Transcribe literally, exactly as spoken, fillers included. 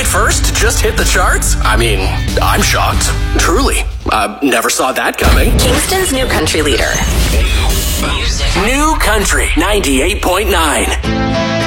first to just hit the charts? I mean, I'm shocked. Truly. I never saw that coming. Kingston's new country leader. New Country ninety-eight point nine.